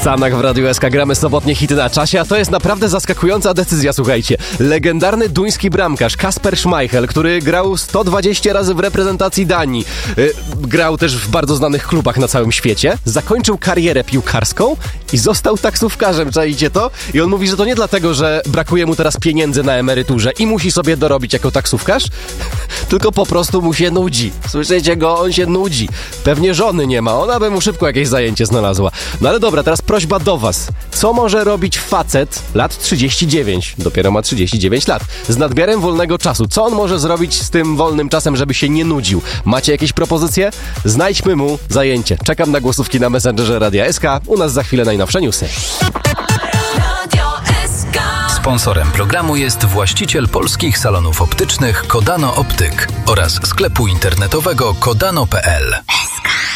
Stanach w Radiu SK gramy sobotnie hity na czasie, a to jest naprawdę zaskakująca decyzja, słuchajcie. Legendarny duński bramkarz Kasper Schmeichel, który grał 120 razy w reprezentacji Danii, grał też w bardzo znanych klubach na całym świecie, zakończył karierę piłkarską i został taksówkarzem, czaicie to? I on mówi, że to nie dlatego, że brakuje mu teraz pieniędzy na emeryturze i musi sobie dorobić jako taksówkarz, tylko po prostu mu się nudzi. Słyszycie go? On się nudzi. Pewnie żony nie ma, ona by mu szybko jakieś zajęcie znalazła. No ale dobra, teraz prośba do was. Co może robić facet lat 39? Dopiero ma 39 lat. Z nadmiarem wolnego czasu. Co on może zrobić z tym wolnym czasem, żeby się nie nudził? Macie jakieś propozycje? Znajdźmy mu zajęcie. Czekam na głosówki na Messengerze Radia SK. U nas za chwilę najnowsze newsy. Sponsorem programu jest właściciel polskich salonów optycznych Kodano Optyk oraz sklepu internetowego kodano.pl.